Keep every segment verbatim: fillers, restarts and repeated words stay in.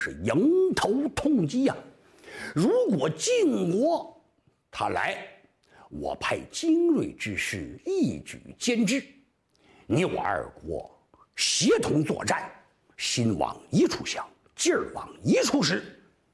是迎头痛击呀、啊！如果晋国他来，我派精锐之师一举歼之，你我二国协同作战，心往一处想，劲儿往一处使，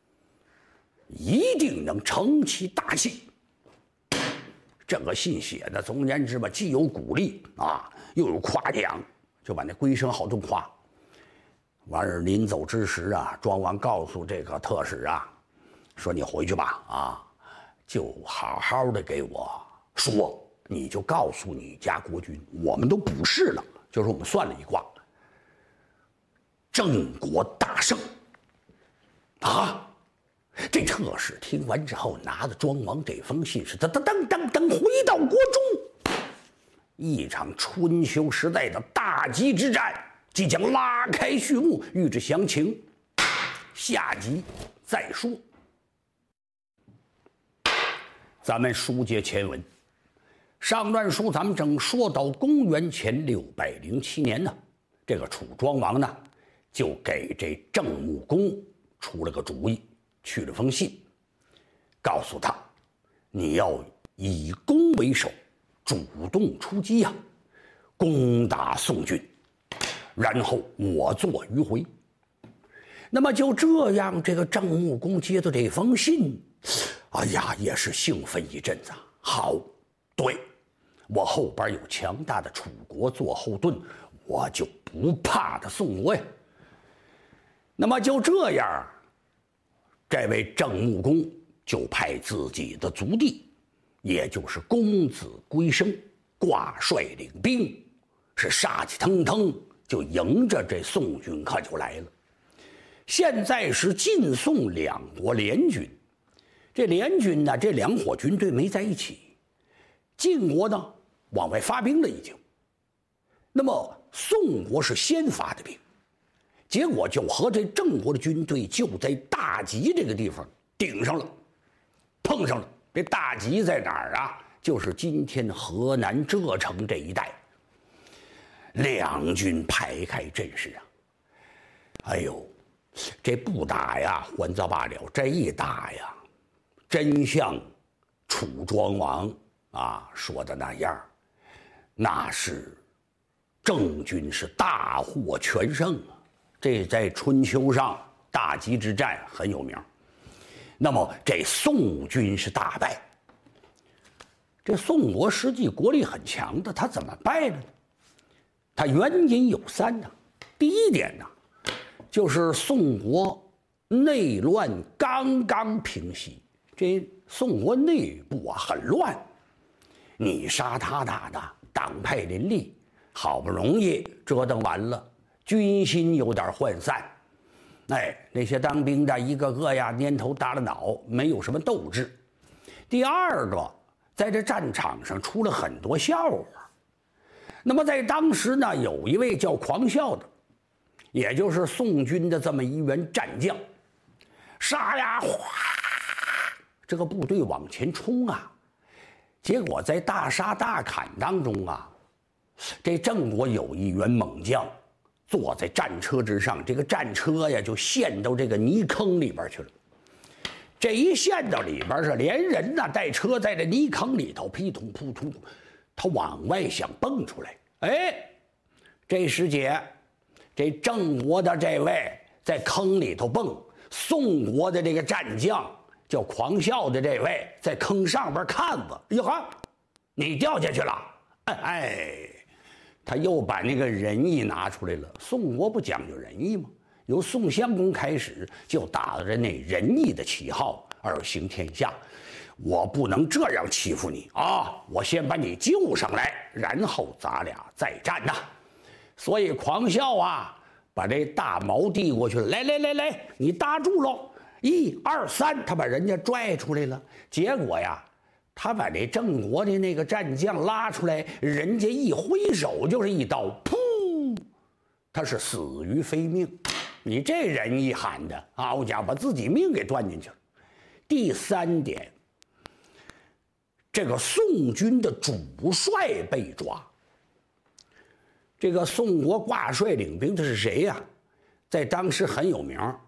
一定能成其大器。这个信写的，总而言之吧，既有鼓励啊，又有夸奖，就把那龟生好顿夸。完事临走之时啊，庄王告诉这个特使啊，说你回去吧，啊，就好好的给我说，你就告诉你家国君，我们都补事了，就是我们算了一卦，郑国大胜。啊，这特使听完之后，拿着庄王这封信是噔噔噔噔噔回到国中，一场春秋时代的大吉之战即将拉开序幕，欲知详情，下集再说。咱们书接前文，上段书咱们正说到公元前六百零七年呢，这个楚庄王呢，就给这郑穆公出了个主意，去了封信，告诉他，你要以攻为守，主动出击呀、啊，攻打宋军。然后我做迂回。那么就这样，这个郑穆公接到这封信，哎呀，也是兴奋一阵子。好，对，我后边有强大的楚国做后盾，我就不怕他宋国呀。那么就这样，这位郑穆公就派自己的族弟，也就是公子归生，挂帅领兵，是杀气腾腾。就迎着这宋军可就来了。现在是晋宋两国联军，这联军呢，这两伙军队没在一起。晋国呢往外发兵了已经，那么宋国是先发的兵，结果就和这郑国的军队就在大吉这个地方顶上了，碰上了。这大吉在哪儿啊？就是今天河南柘城这一带。两军排开阵势啊！哎呦，这不打呀，还则罢了；这一打呀，真像楚庄王啊说的那样，那是郑军是大获全胜啊！这在春秋上大吉之战很有名。那么这宋军是大败。这宋国实际国力很强的，他怎么败了呢？它原因有三呢。第一点呢，就是宋国内乱刚刚平息，这宋国内部啊很乱，你杀他打的，党派林立，好不容易折腾完了，军心有点涣散，哎，那些当兵的一个个呀蔫头耷了脑，没有什么斗志。第二个，在这战场上出了很多笑话。那么在当时呢，有一位叫狂笑的，也就是宋军的这么一员战将，杀呀哗，这个部队往前冲啊，结果在大杀大砍当中啊，这郑国有一员猛将坐在战车之上，这个战车呀就陷到这个泥坑里边去了。这一陷到里边是连人呐带车在这泥坑里头噼通扑通。他往外想蹦出来，哎，这时节，这郑国的这位在坑里头蹦，宋国的这个战将叫狂笑的这位在坑上边看着，哟哈，你掉下去了，哎，他又把那个仁义拿出来了。宋国不讲究仁义吗？由宋襄公开始就打着那仁义的旗号而行天下。我不能这样欺负你啊！我先把你救上来，然后咱俩再战呐。所以狂笑啊，把这大矛递过去了，来来来来，你搭住喽！一二三，他把人家拽出来了。结果呀，他把这郑国的那个战将拉出来，人家一挥手就是一刀，噗，他是死于非命。你这人一喊的，好家伙，把自己命给断进去了。第三点。这个宋军的主帅被抓。这个宋国挂帅领兵的是谁呀？在当时很有名，